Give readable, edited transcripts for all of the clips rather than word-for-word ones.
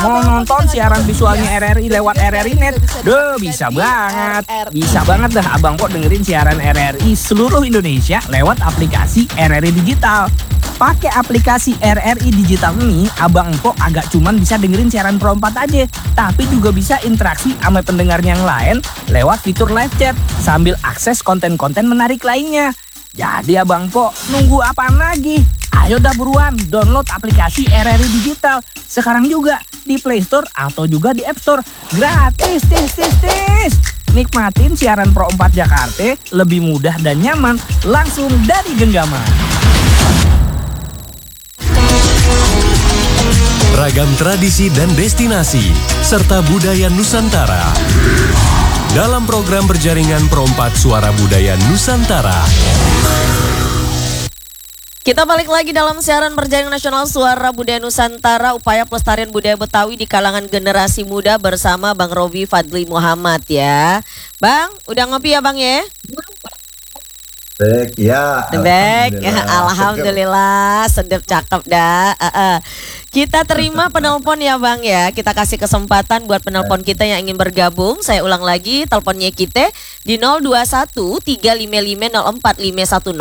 Mau nonton siaran visualnya RRI lewat RRI Net? Duh, bisa banget. Bisa banget dah Abang Po dengerin siaran RRI seluruh Indonesia lewat aplikasi RRI Digital. Pakai aplikasi RRI Digital ini, Abang Po agak cuman bisa dengerin siaran Pro 4 aja, tapi juga bisa interaksi sama pendengarnya yang lain lewat fitur live chat sambil akses konten-konten menarik lainnya. Jadi Abang Po, nunggu apaan lagi? Ayo dah buruan download aplikasi RRI Digital sekarang juga di Play Store atau juga di App Store. Gratis, tis. Nikmatin siaran Pro 4 Jakarta lebih mudah dan nyaman langsung dari genggaman. Ragam tradisi dan destinasi serta budaya Nusantara dalam program berjaringan Pro 4 Suara Budaya Nusantara. Kita balik lagi dalam siaran berjaringan nasional Suara Budaya Nusantara, upaya pelestarian budaya Betawi di kalangan generasi muda bersama Bang Robi Fadli Muhammad ya. Bang, udah ngopi ya Bang ya? Baik, ya. Baik, alhamdulillah, sedep cakep dah. Kita terima penelpon ya Bang ya. Kita kasih kesempatan buat penelpon kita yang ingin bergabung. Saya ulang lagi teleponnya kita di 021 355 04 510,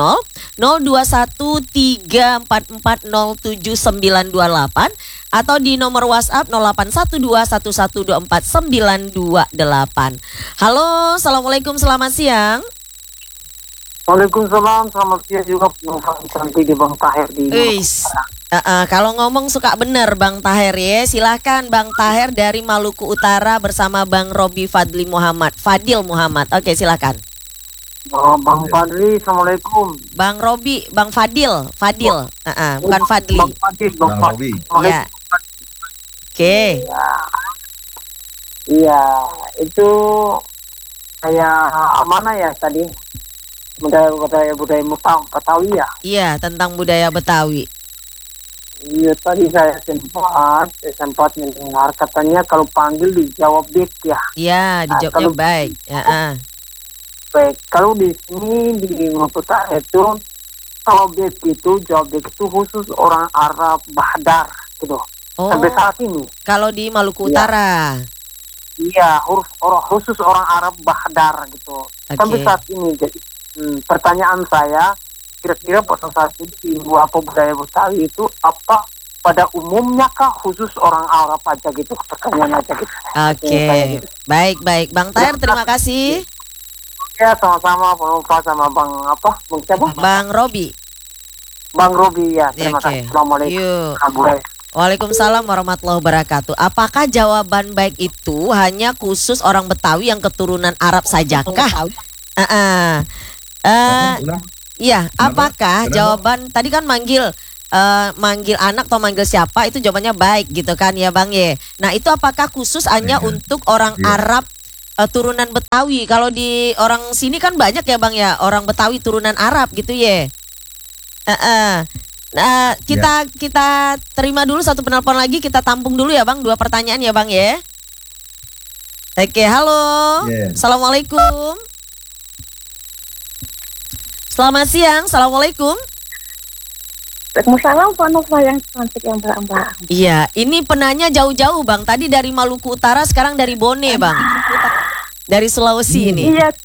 021 344 07928 atau di nomor WhatsApp 0812 1124 928. Halo, assalamualaikum, selamat siang. Waalaikumsalam, selamat siang juga cantik di Bang Taher di. Kalau ngomong suka bener Bang Taher ya. Silahkan Bang Taher dari Maluku Utara bersama Bang Robi Fadli Muhammad, Fadil Muhammad. Oke, silahkan. Oh, Bang Fadli, assalamualaikum. Bang Robi, Bang Fadil, bukan Fadli. Bang Fadil, Bang Fadli. Ya. Oke. Iya, itu kayak mana ya tadi? Budaya Betawi ya? Iya, tentang budaya Betawi. Iya, tadi saya sempat mendengar katanya kalau panggil dijawab baik ya. Iya, dijawabnya baik. Baik, kalau di sini di Maputa itu kalau baik itu jawab baik itu khusus orang Arab Bahdar gitu. Oh, sampai saat ini. Kalau di Maluku Utara. Iya, khusus orang Arab Bahdar gitu. Okay. Sampai saat ini. Jadi pertanyaan saya, kira-kira pada saat ini apa budaya Betawi itu apa pada umumnya kah khusus orang Arab aja gitu? Pertanyaan aja gitu. Oke, gitu. Baik. Bang Taher, terima kasih. Ya, sama-sama Pak sama Bang siapa? Bang Robi. Bang Robi ya, terima kasih. Assalamualaikum. Waalaikumsalam warahmatullahi wabarakatuh. Apakah jawaban baik itu hanya khusus orang Betawi yang keturunan Arab sajakah? Iya, apakah jawaban tadi kan manggil anak atau manggil siapa itu jawabannya baik gitu kan ya Bang ye. Nah, itu apakah khusus hanya untuk orang Arab turunan Betawi? Kalau di orang sini kan banyak ya Bang ya, orang Betawi turunan Arab gitu ya. Nah, kita terima dulu satu penelpon lagi, kita tampung dulu ya Bang, 2 pertanyaan ya Bang ya. Oke, halo. Assalamualaikum. Selamat siang, assalamualaikum. Waalaikumsalam, Pak Nova yang cantik yang mbak. Iya, ini penanya jauh-jauh Bang. Tadi dari Maluku Utara, sekarang dari Bone Bang. Dari Sulawesi ini. Iya.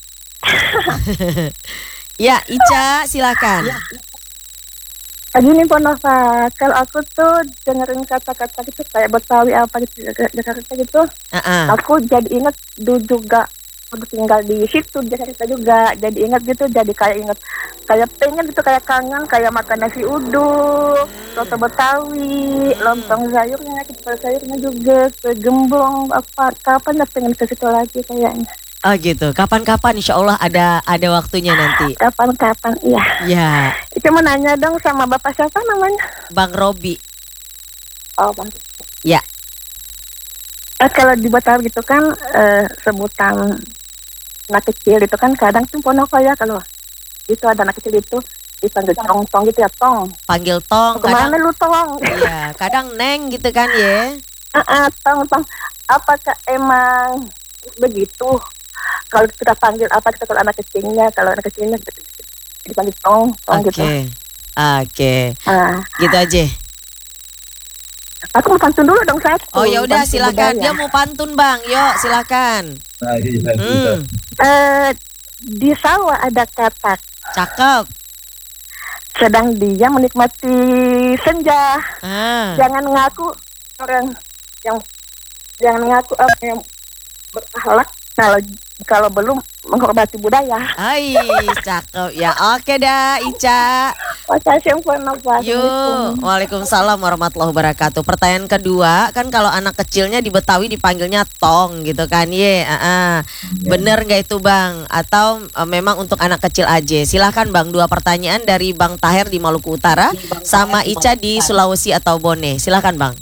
Ya, Ica, silakan. Gini Pak Nova, kalau aku tuh dengerin kata-kata gitu kayak Betawi apa gitu, Jakarta gitu, aku jadi ingat dulu juga aku tinggal di situ Jakarta juga, jadi ingat gitu, jadi kayak pengen gitu, kayak kangen, kayak makan nasi uduk, soto Betawi, lontong sayurnya, kepala sayurnya juga, segembong apa, kapan ya pengen ke situ lagi kayaknya. Oh gitu, kapan-kapan insya Allah ada waktunya nanti. Kapan-kapan, iya. Ya. Cuma nanya dong sama bapak siapa namanya? Bang Robi. Oh Bang. Ya. Kalau di Betawi gitu kan sebutan anak kecil itu kan kadang tuh Ponoko ya, kalau itu ada anak kecil itu dipanggil tong gitu ya, tong. Panggil tong. Kemana lu tong? Iya, kadang neng gitu kan ya. Tong. Apakah emang begitu? Kalau kita panggil apa kita kalau anak kecilnya dipanggil tong gitu. Oke. Gitu aja. Aku mau pantun dulu dong satu. Oh ya udah, Pantun silakan. budaya. Dia mau pantun Bang. Yuk silakan. Nah, iya. Di sawah ada katak, Cakep. sedang dia menikmati senja. Jangan ngaku orang yang jangan ngaku orang yang berakhlak kalau belum menghormati budaya. Hai, cakep ya. Oke dah, Ica. Makasih Pak. Yuk, waalaikumsalam warahmatullahi wabarakatuh. Pertanyaan kedua, kan kalau anak kecilnya di Betawi dipanggilnya tong gitu kan, bener nggak itu Bang? Atau memang untuk anak kecil aja? Silahkan Bang, 2 pertanyaan dari Bang Taher di Maluku Utara, sama Ica di Sulawesi atau Bone. Silahkan Bang.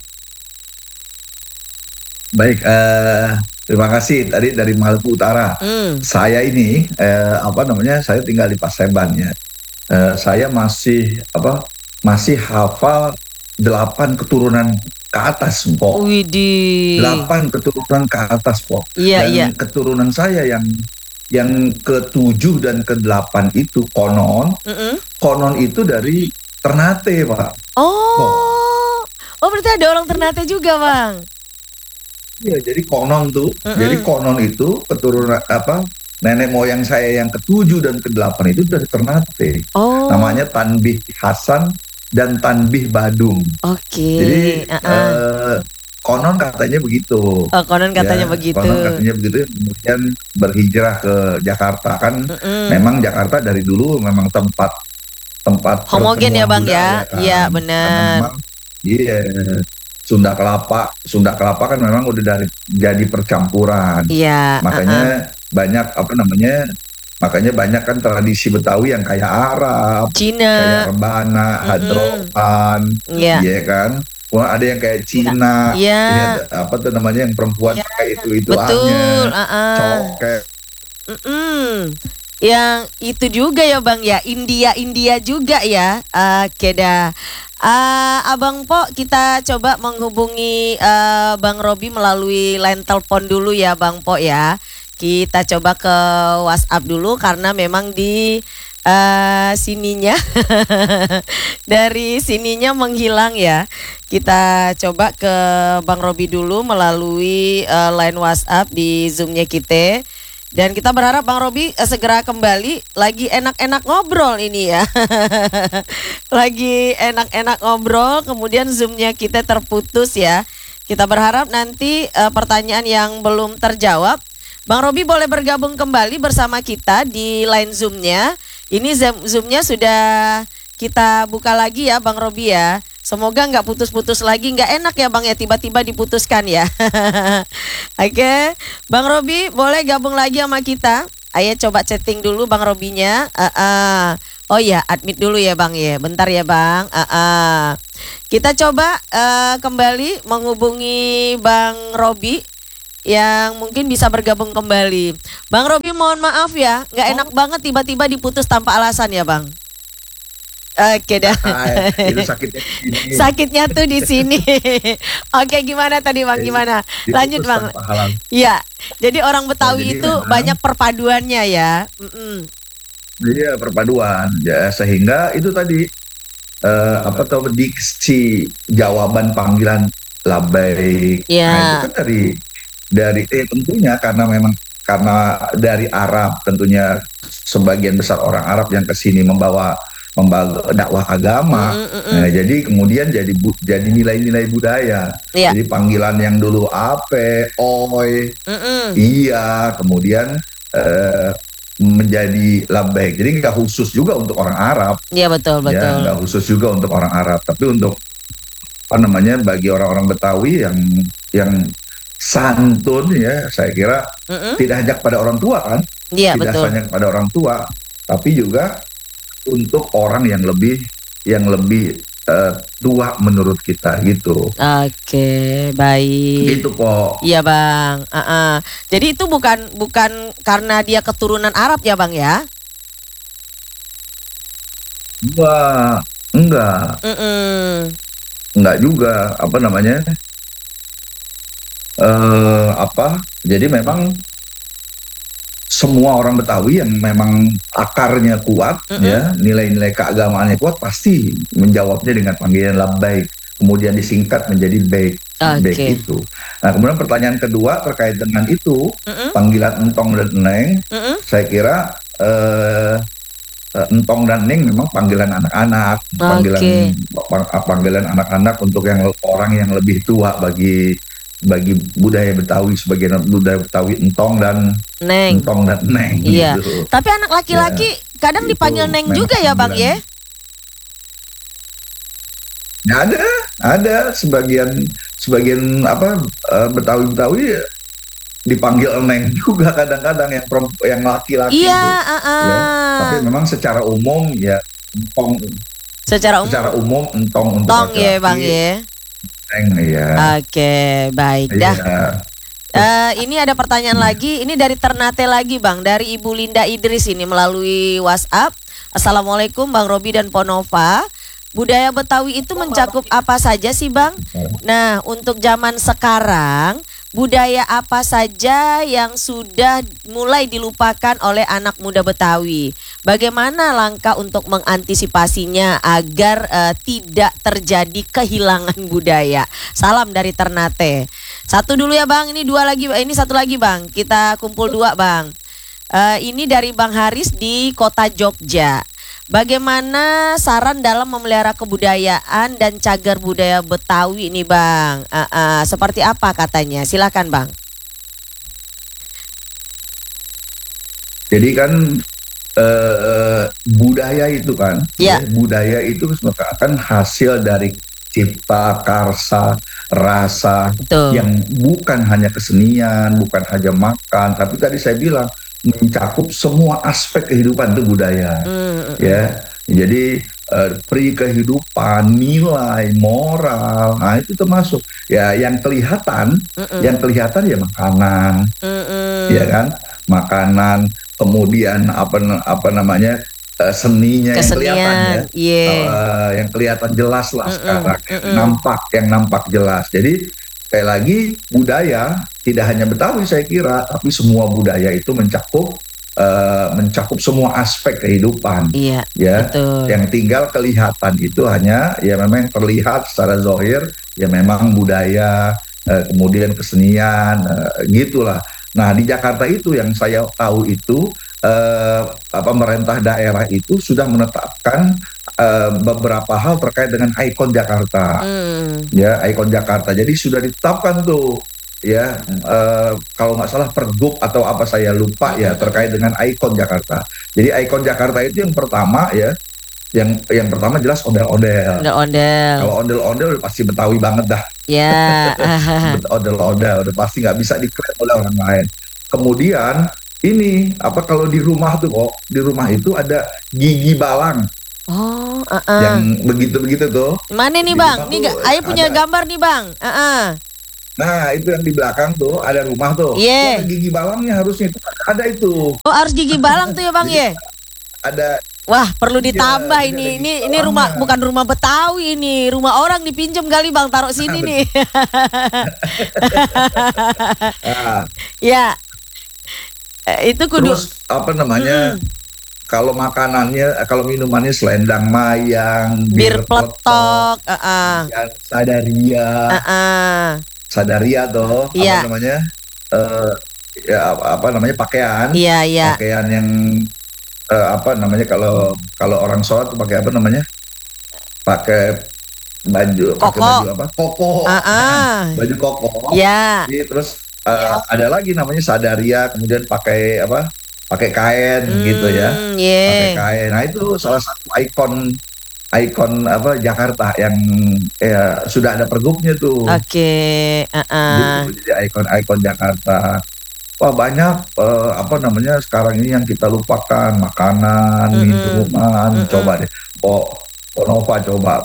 Baik, terima kasih tadi dari Maluku Utara. Saya ini saya tinggal di Paseban ya. Saya masih hafal 8 keturunan ke atas, Pok. Widih. 8 keturunan ke atas, Pok. Iya. Keturunan saya yang ke-7 dan ke-8 itu konon itu dari Ternate, Pak. Oh, berarti ada orang Ternate juga Bang. Iya, jadi konon tuh. Jadi konon itu keturunan nenek moyang saya yang ke-7 dan ke-8 itu dari Ternate. Namanya Tanbih Hasan dan Tanbih Badung. Oke. Jadi konon katanya begitu. Konon katanya begitu. Konon katanya begitu. Kemudian berhijrah ke Jakarta kan. Memang Jakarta dari dulu memang tempat homogen ya Bang ya. Kan? Iya benar. Iya. Sunda Kelapa kan memang udah jadi percampuran. Iya. Makanya banyak kan tradisi Betawi yang kayak Arab, Cina, kayak Rebana, Hadroan, iya kan. Wah, ada yang kayak Cina, yang perempuan pakai itu betul, cokek. Yang itu juga ya Bang ya, India juga ya. Oke dah. Abang Po, kita coba menghubungi Bang Robi melalui line telepon dulu ya Bang Po ya. Kita coba ke WhatsApp dulu karena memang di sininya dari sininya menghilang ya. Kita coba ke Bang Robi dulu melalui line WhatsApp di Zoom-nya kita. Dan kita berharap Bang Robi segera kembali. Lagi enak-enak ngobrol ini ya. Lagi enak-enak ngobrol, kemudian Zoom-nya kita terputus ya. Kita berharap nanti pertanyaan yang belum terjawab, Bang Robi boleh bergabung kembali bersama kita di line Zoom-nya. Ini Zoom-nya sudah kita buka lagi ya Bang Robi ya. Semoga nggak putus-putus lagi, nggak enak ya Bang ya tiba-tiba diputuskan ya. Oke, Bang Robi boleh gabung lagi sama kita. Ayo coba chatting dulu Bang Robinya. Oh ya, admit dulu ya Bang ya. Bentar ya Bang. Kita coba kembali menghubungi Bang Robi yang mungkin bisa bergabung kembali. Bang Robi mohon maaf ya, nggak enak banget tiba-tiba diputus tanpa alasan ya Bang. Oke dah. Itu sakitnya di sini. Sakitnya tuh di sini. Oke, gimana tadi Bang? Gimana? Lanjut Bang. Iya. Jadi orang Betawi itu banyak perpaduannya ya. Iya, perpaduan. Ya, sehingga itu tadi diksi jawaban panggilan labbaik. Nah, itu kan dari tentunya karena dari Arab, tentunya sebagian besar orang Arab yang kesini membawa dakwah agama. Nah, jadi kemudian jadi nilai-nilai budaya. Jadi panggilan yang dulu ape, oi, iya, kemudian menjadi labbaik. Jadi nggak khusus juga untuk orang Arab. Iya betul. Ya, nggak khusus juga untuk orang Arab, tapi untuk bagi orang-orang Betawi yang santun ya, saya kira tidak hanya pada orang tua kan. Iya tidak betul. hanya pada orang tua, tapi juga untuk orang yang lebih tua menurut kita gitu. Oke, baik. Gitu kok. Iya Bang. Jadi itu bukan karena dia keturunan Arab ya Bang ya? Enggak. Enggak juga. Jadi memang semua orang Betawi yang memang akarnya kuat, ya, nilai-nilai keagamaannya kuat, pasti menjawabnya dengan panggilan labbaik. kemudian disingkat menjadi bake. Bake itu. Nah, kemudian pertanyaan kedua terkait dengan itu, panggilan entong dan neng, saya kira entong dan neng memang panggilan anak-anak, panggilan anak-anak untuk orang yang lebih tua bagi budaya Betawi. Sebagian budaya Betawi entong dan neng. Iya. Gitu. Tapi anak laki-laki kadang dipanggil neng juga ya Bang ya? Ya, ada sebagian Betawi dipanggil neng juga kadang-kadang yang laki-laki iya, itu. Ya. Tapi memang secara umum ya entong. Secara umum entong untuk laki-laki. Ya Bang ya. Neng ya. Oke, baik dah. Ini ada pertanyaan lagi. Ini dari Ternate lagi Bang, dari Ibu Linda Idris ini melalui WhatsApp. Assalamualaikum Bang Robi dan Ponova. Budaya Betawi itu mencakup apa saja sih Bang? Nah, untuk zaman sekarang, budaya apa saja yang sudah mulai dilupakan oleh anak muda Betawi? Bagaimana langkah untuk mengantisipasinya agar tidak terjadi kehilangan budaya? Salam dari Ternate. Satu dulu ya Bang, ini satu lagi Bang. Kita kumpul dua Bang. Ini dari Bang Haris di Kota Jogja. Bagaimana saran dalam memelihara kebudayaan dan cagar budaya Betawi nih Bang? Seperti apa katanya? Silakan Bang. Jadi kan budaya itu kan, budaya itu merupakan hasil dari cipta karsa rasa. Betul. Yang bukan hanya kesenian, bukan hanya makan, tapi tadi saya bilang mencakup semua aspek kehidupan itu budaya. Ya, jadi pri kehidupan, nilai, moral, nah itu termasuk. Ya, yang kelihatan ya makanan, ya kan, makanan. Kemudian seninya yang kelihatan ya, yang kelihatan jelas lah sekarang, yang nampak jelas. Jadi sekali lagi budaya tidak hanya Betawi saya kira, tapi semua budaya itu mencakup semua aspek kehidupan. Iya, ya. Betul. Yang tinggal kelihatan itu hanya ya memang terlihat secara zahir ya memang budaya, kemudian kesenian, gitulah. Nah, di Jakarta itu yang saya tahu itu pemerintah daerah itu sudah menetapkan beberapa hal terkait dengan ikon Jakarta. Ya, ikon Jakarta. Jadi sudah ditetapkan tuh ya, kalau nggak salah Pergub atau apa saya lupa ya, terkait dengan ikon Jakarta. Jadi ikon Jakarta itu yang pertama ya, yang pertama jelas ondel-ondel. Kalau ondel-ondel udah pasti Betawi banget dah. Ya. Ondel-ondel udah pasti nggak bisa diklaim oleh orang lain. Kemudian ini kalau di rumah itu ada gigi balang. Yang begitu tuh. Mana nih Bang? Nih Ayo punya gambar nih Bang. Nah, itu yang di belakang tuh ada rumah tuh. Iya. Gigi balangnya harusnya itu ada itu. Oh, harus gigi balang tuh ya Bang ya? Ada. Wah, perlu ditambah ini. Ini rumah, bukan rumah Betawi ini, rumah orang dipinjam kali Bang, taruh sini nih. Ya. Itu kudu. Terus kalau makanannya, kalau minumannya selendang mayang, bir peletok, sadaria tuh, pakaian. Iya. Pakaian yang kalau orang sholat tuh pakai apa namanya? Pakai baju koko. Baju koko. Iya. Terus ada lagi namanya sadaria, kemudian pakai kain gitu ya. Pakai kain. Nah, itu salah satu ikon Jakarta yang sudah ada pergubnya tuh. Oke. Jadi ikon Jakarta. Wah, banyak sekarang ini yang kita lupakan, makanan, minuman. Coba deh, Ponova coba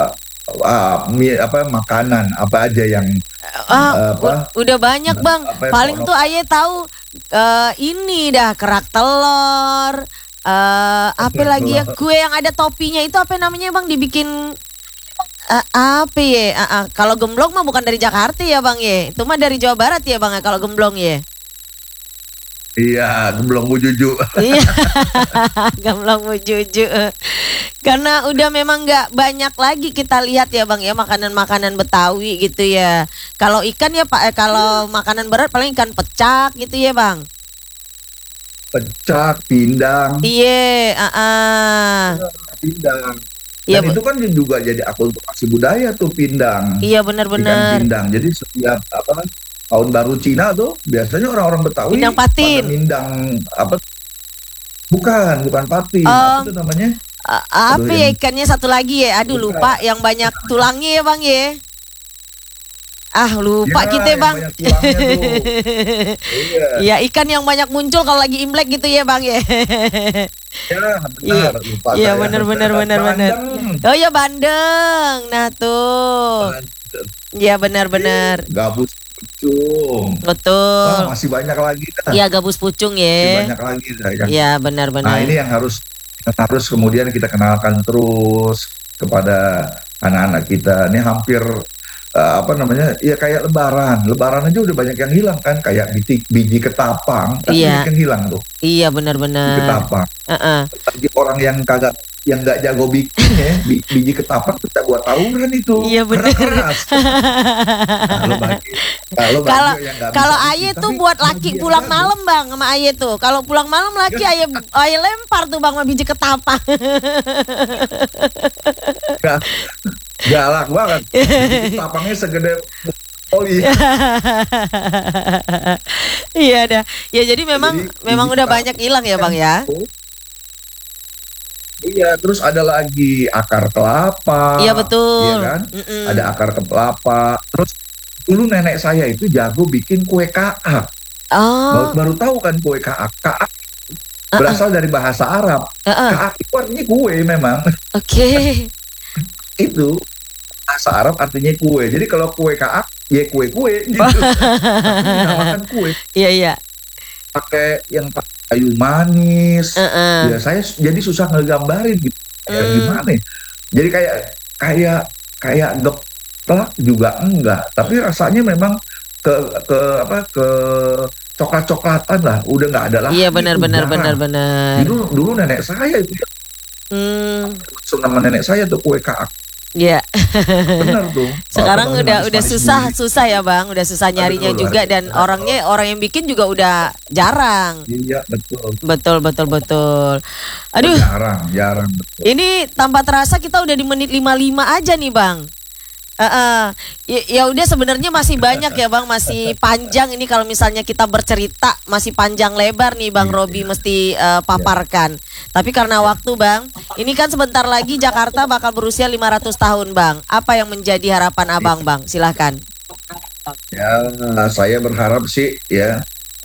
makanan apa aja yang udah banyak Bang. Paling tuh Aye tahu ini dah kerak telur. Apa lagi ya, kue yang ada topinya itu apa namanya Bang, dibikin apa ya? Kalau gemblong mah bukan dari Jakarta ya Bang ya, itu mah dari Jawa Barat ya Bang ya kalau gemblong ya. Iya, gemblong bujuju. Iya, gemblong bujuju. Karena udah memang nggak banyak lagi kita lihat ya Bang ya makanan-makanan Betawi gitu ya. Kalau ikan ya Pak, kalau makanan berat paling ikan pecak gitu ya Bang. Pecak, pindang. Iya, Pindang. Iya, Dan itu kan juga jadi akulturasi budaya tuh pindang. Iya Ikan benar-benar. pindang. Jadi setiap tahun baru Cina tuh biasanya orang-orang Betawi Pindang patin. pada mindang apa? Bukan patin. Apa itu namanya? Apa Aduh, ya ikannya satu lagi ya? Aduh lupa yang banyak tulangnya ya Bang ya. Lupa Ya, kita yang Bang. banyak tulangnya tuh. Iya. Ya ikan yang banyak muncul kalau lagi Imlek gitu ya Bang ya. Ya, benar. Lupa Iya saya. benar. Bandeng. Oh ya bandeng. Nah tuh. Iya benar. Gabus pucung. Betul. Masih banyak lagi. Iya gabus pucung Masih ya. banyak lagi. Iya benar. Nah ini yang harus kemudian kita kenalkan terus kepada anak-anak kita. Ini hampir ya kayak lebaran aja udah banyak yang hilang kan, kayak biji ketapang kan banyak yang hilang tuh. Iya benar. Ketapang. Bagi orang yang nggak jago bikin ya, biji ketapang kita buat tawuran itu. Iya benar. Keras. Kalau Aye tuh buat laki pulang malam Bang sama Aye tuh. Kalau pulang malam laki Aye lempar tuh Bang sama biji ketapang. Galak banget. Ketapangnya segede oli. Iya dah. Ya jadi memang udah banyak hilang ya Bang ya. Iya, terus ada lagi akar kelapa. Iya betul. Iya kan? Ada akar kelapa. Terus dulu nenek saya itu jago bikin kue kaak. Oh. Baru tahu kan kue kaak. Kaak berasal dari bahasa Arab. Kaak itu artinya kue memang. Oke. Itu bahasa Arab artinya kue. Jadi kalau kue kaak, ya kue-kue gitu. Dinamakan kue. Iya. Pakai yang kayu manis. Ya saya jadi susah ngegambarin gitu. Kayak gimana? Jadi kayak geplak juga enggak, tapi rasanya memang ke coklat-coklatan lah, udah nggak ada lagi. Iya benar. Dulu nenek saya itu nama nenek saya tuh kue kaak. Iya. Benar tuh. Sekarang udah susah ya Bang, udah susah nyarinya juga dan orang yang bikin juga udah jarang. Iya betul. Betul. Aduh. Jarang betul. Ini tanpa terasa kita udah di menit 55 aja nih Bang. Ya udah sebenarnya masih banyak ya Bang, masih panjang ini kalau misalnya kita bercerita masih panjang lebar nih Bang Robi mesti paparkan. Tapi karena waktu Bang, ini kan sebentar lagi Jakarta bakal berusia 500 tahun Bang. Apa yang menjadi harapan Abang Bang? Silahkan. Ya saya berharap sih ya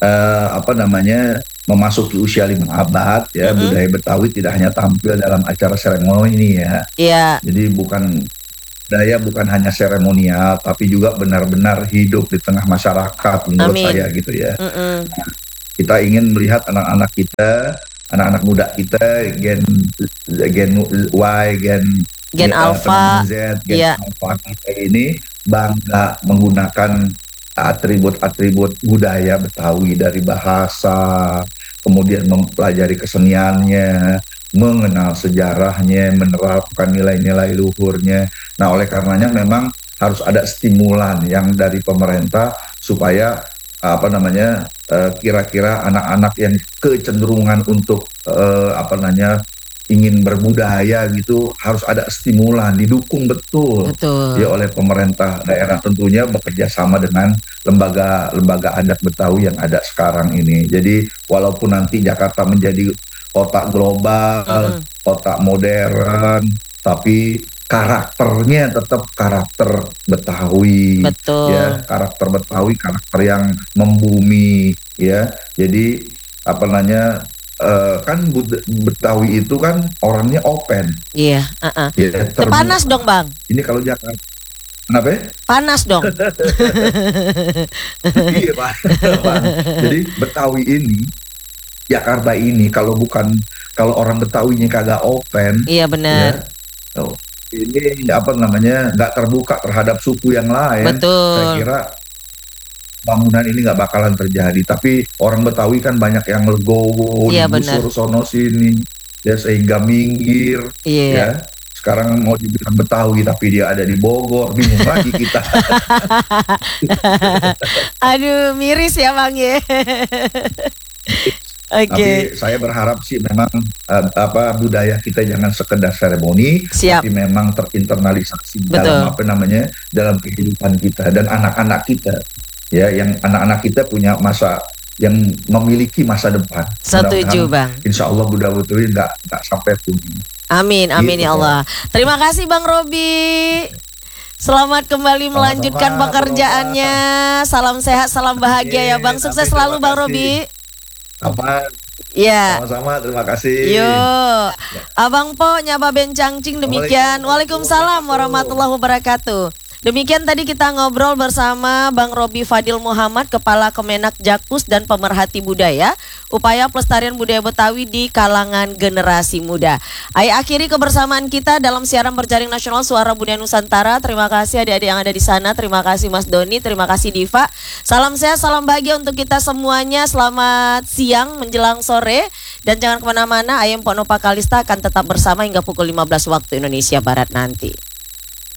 memasuki usia 5 abad ya, budaya Betawi tidak hanya tampil dalam acara seremoni ini ya. Iya. Jadi budaya bukan hanya seremonial tapi juga benar-benar hidup di tengah masyarakat menurut saya gitu ya. Kita ingin melihat anak-anak kita, anak-anak muda kita, gen Y, gen Alpha, Z, gen Alpha kita ini bangga menggunakan atribut-atribut budaya Betawi, dari bahasa, kemudian mempelajari keseniannya, mengenal sejarahnya, menerapkan nilai-nilai luhurnya. Nah, oleh karenanya memang harus ada stimulan yang dari pemerintah supaya kira-kira anak-anak yang kecenderungan untuk ingin berbudaya gitu harus ada stimulan, didukung betul ya oleh pemerintah daerah, tentunya bekerja sama dengan lembaga adat Betawi yang ada sekarang ini. Jadi walaupun nanti Jakarta menjadi kota global, kota modern, tapi karakternya tetap karakter Betawi. Betul. Ya, karakter Betawi, karakter yang membumi ya. Jadi kan Betawi itu kan orangnya open. Iya, Ya, panas dong Bang. Ini kalau Jakarta kenapa ya? Panas dong. Iya Pak. Jadi Betawi ini, Jakarta ini kalau orang Betawinya kagak open. Iya benar. Ya, ini nggak terbuka terhadap suku yang lain. Betul. Saya kira bangunan ini nggak bakalan terjadi. Tapi orang Betawi kan banyak yang legowo, digusur sono sini, ya sehingga minggir, ya. Sekarang mau dibilang Betawi tapi dia ada di Bogor, bingung lagi kita. Aduh, miris ya Bang ya. Tapi saya berharap sih memang budaya kita jangan sekedar seremoni, tapi memang terinternalisasi dalam dalam kehidupan kita dan anak-anak kita, ya, yang anak-anak kita punya masa yang memiliki masa depan. Setuju Bang. Insya Allah budaya Betawi nggak sampai punah. Amin, amin ya Allah. Terima kasih Bang Robi. Selamat kembali melanjutkan pekerjaannya. Salam sehat, salam bahagia ya Bang. Sukses selalu Bang Robi. Ya. Sama-sama, terima kasih. Yuk, Abang Po Nyaba Bencangcing demikian. Waalaikumsalam warahmatullahi wabarakatuh. Demikian tadi kita ngobrol bersama Bang Robi Fadil Muhammad, Kepala Kemenak Jakpus dan pemerhati budaya, upaya pelestarian budaya Betawi di kalangan generasi muda. Ayo akhiri kebersamaan kita dalam siaran berjaring nasional Suara Budaya Nusantara. Terima kasih adik-adik yang ada di sana. Terima kasih Mas Doni, terima kasih Diva. Salam sehat, salam bahagia untuk kita semuanya. Selamat siang menjelang sore. Dan jangan kemana-mana, Ayam Pono Pakalista akan tetap bersama hingga pukul 15 waktu Indonesia Barat nanti.